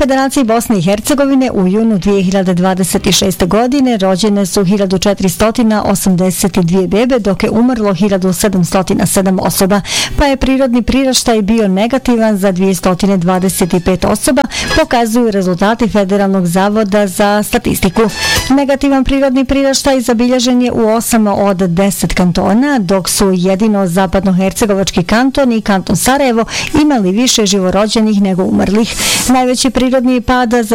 Federaciji Bosne i Hercegovine u junu 2026. godine rođene su 1482 bebe, dok je umrlo 1707 osoba, pa je prirodni priraštaj bio negativan za 225 osoba, pokazuju rezultati Federalnog zavoda za statistiku. Negativan prirodni priraštaj zabilježen je u 8 od 10 kantona, dok su jedino zapadnohercegovački kanton i kanton Sarajevo imali više živorođenih nego umrlih. Najveći prirodni pad